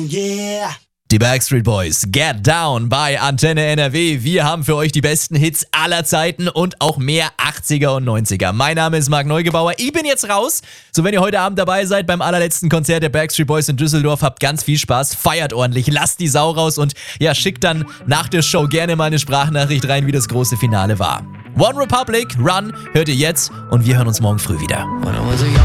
Die Backstreet Boys, Get Down bei Antenne NRW. Wir haben für euch die besten Hits aller Zeiten und auch mehr 80er und 90er. Mein Name ist Marc Neugebauer. Ich bin jetzt raus. So, wenn ihr heute Abend dabei seid beim allerletzten Konzert der Backstreet Boys in Düsseldorf, habt ganz viel Spaß, feiert ordentlich, lasst die Sau raus und ja, schickt dann nach der Show gerne mal eine Sprachnachricht rein, wie das große Finale war. One Republic, Run, hört ihr jetzt und wir hören uns morgen früh wieder.